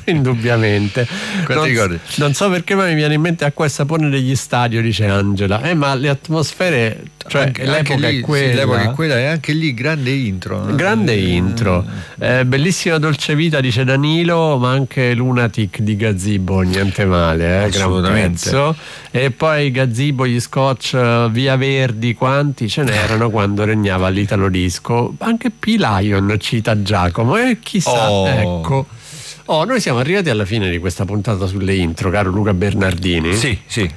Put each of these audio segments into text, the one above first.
Indubbiamente. Ricordi? Non so perché, ma mi viene in mente Acqua e Sapone degli Stadio, dice Angela. Ma le atmosfere, cioè l'epoca lì, è quella. sì, l'epoca è quella, e anche lì grande intro. Grande intro. Bellissima Dolce Vita, dice Danilo, ma anche Lunatic di Gazebo, niente male, gran pezzo. E poi Gazebo, gli Scotch, Via Verdi, quanti ce n'erano quando regnava l'Italo Disco. Anche P-Lion cita Giacomo, e chissà, ecco. Noi siamo arrivati alla fine di questa puntata sulle intro, caro Luca Bernardini. Sì.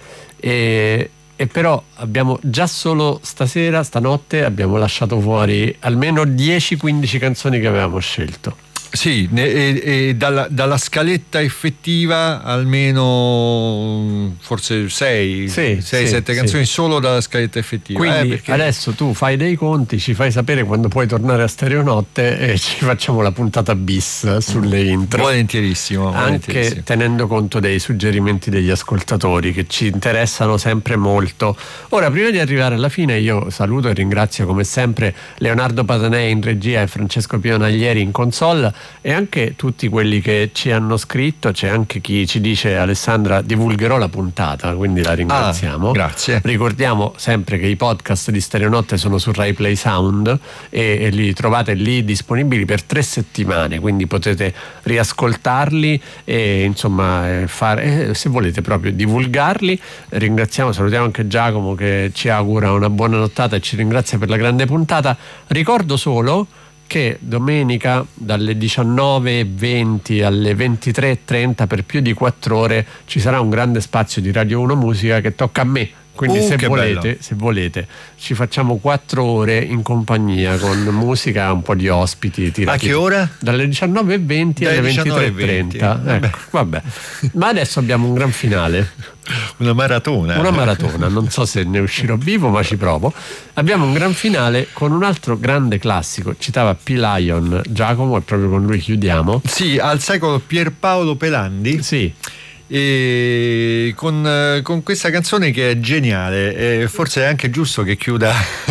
E però abbiamo già solo stanotte abbiamo lasciato fuori almeno 10-15 canzoni che avevamo scelto. Sì, e dalla scaletta effettiva almeno forse 6-7 canzoni solo dalla scaletta effettiva. Quindi perché adesso tu fai dei conti, ci fai sapere quando puoi tornare a Stereonotte e ci facciamo la puntata bis sulle intro. Volentierissimo. Anche tenendo conto dei suggerimenti degli ascoltatori che ci interessano sempre molto. Ora, prima di arrivare alla fine, io saluto e ringrazio come sempre Leonardo Patanei in regia e Francesco Pionaglieri in console, e anche tutti quelli che ci hanno scritto. C'è anche chi ci dice: Alessandra, divulgherò la puntata, quindi la ringraziamo. Grazie. Ricordiamo sempre che i podcast di Stereonotte sono su Rai Play Sound e li trovate lì disponibili per 3 settimane, quindi potete riascoltarli e insomma fare, se volete proprio divulgarli. Salutiamo anche Giacomo che ci augura una buona nottata e ci ringrazia per la grande puntata. Ricordo solo che domenica dalle 19:20 alle 23:30 per più di 4 ore ci sarà un grande spazio di Radio 1 Musica che tocca a me. Quindi se volete ci facciamo 4 ore in compagnia con musica e un po' di ospiti. A che ora? Dalle 19:20 alle 23:30. Ecco, vabbè. Ma adesso abbiamo un gran finale. Una maratona, non so se ne uscirò vivo, ma ci provo. Abbiamo un gran finale con un altro grande classico. Citava P-Lion Giacomo e proprio con lui chiudiamo. Sì, al secolo Pierpaolo Pelandi. Sì. E con questa canzone che è geniale, forse è anche giusto che chiuda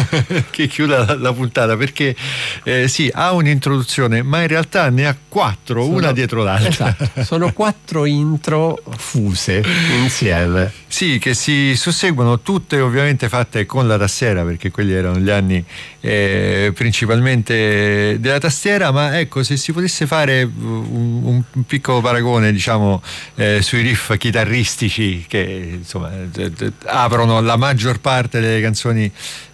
la puntata, perché sì, ha un'introduzione, ma in realtà ne ha 4, una dietro l'altra. Esatto, sono 4 intro fuse insieme. Sì, che si susseguono, tutte ovviamente fatte con la tastiera, perché quelli erano gli anni principalmente della tastiera. Ma ecco, se si potesse fare un piccolo paragone, diciamo, sui riff chitarristici che insomma aprono la maggior parte delle canzoni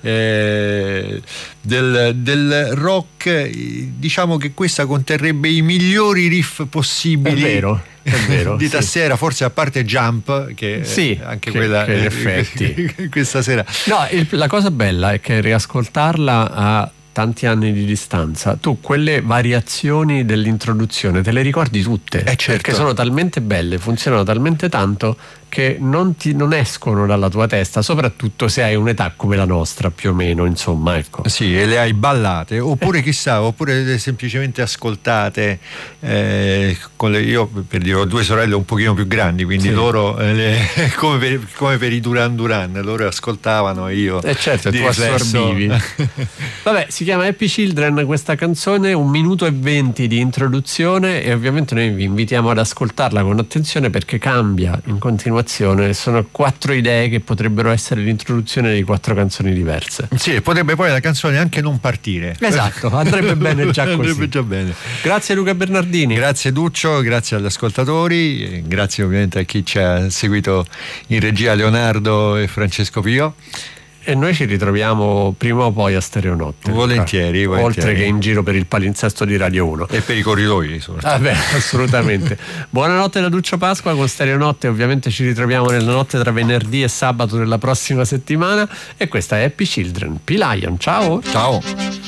del rock, diciamo che questa conterrebbe i migliori riff possibili. È vero, di tastiera, forse a parte Jump, che anche quella che in effetti questa sera. No, la cosa bella è che riascoltarla a tanti anni di distanza, tu quelle variazioni dell'introduzione te le ricordi tutte, certo. Perché sono talmente belle, funzionano talmente tanto che non escono dalla tua testa, soprattutto se hai un'età come la nostra, più o meno, insomma, ecco. Sì, e le hai ballate, oppure chissà, oppure semplicemente ascoltate. Io per dire ho 2 sorelle un pochino più grandi, quindi loro come per i Duran Duran, loro ascoltavano e io certo, tu assorbivi. Vabbè, si chiama Happy Children questa canzone, 1 minuto e 20 di introduzione, e ovviamente noi vi invitiamo ad ascoltarla con attenzione perché cambia in continuazione. Sono 4 idee che potrebbero essere l'introduzione di 4 canzoni diverse. Sì, potrebbe poi la canzone anche non partire. Esatto, andrebbe bene già così. Andrebbe già bene. Grazie Luca Bernardini. Grazie Duccio, grazie agli ascoltatori, grazie ovviamente a chi ci ha seguito in regia, Leonardo e Francesco Pio. E noi ci ritroviamo prima o poi a Stereonotte. Volentieri. Oltre che in giro per il palinsesto di Radio 1. E per i corridoi, assolutamente. Buonanotte da Duccio Pasqua con Stereonotte. Ovviamente ci ritroviamo nella notte tra venerdì e sabato della prossima settimana. E questa è Happy Children. P-Lion, ciao. Ciao.